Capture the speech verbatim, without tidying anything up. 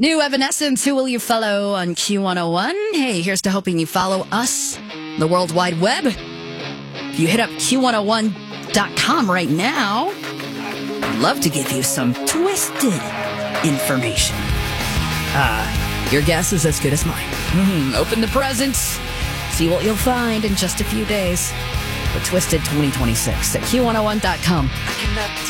New Evanescence, Who Will You Follow on Q one oh one? Hey, here's to hoping you follow us, the World Wide Web. If you hit up Q one oh one dot com right now, I'd love to give you some twisted information. Uh, your guess is as good as mine. Mm-hmm. Open the presents, see what you'll find in just a few days. For Twisted twenty twenty-six at Q one oh one dot com.